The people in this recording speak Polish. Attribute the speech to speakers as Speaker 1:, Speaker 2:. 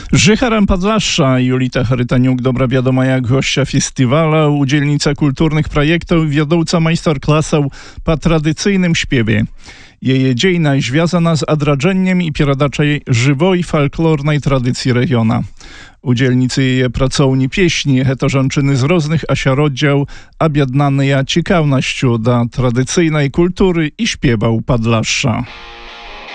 Speaker 1: Życharem Podlasza Julita Charytaniuk, dobra wiadoma jak gościa festiwala, udzielnica kulturnych projektów, wiodąca majster-klasą po tradycyjnym śpiewie. Jej dziejność związana z odrodzeniem i pieradaczej żywej folklornej tradycji regiona. Udzielnicy jej pracowni pieśni, to żonczyny z różnych ośroddział, objednane ciekawnością do tradycyjnej kultury i śpiewał Podlasza.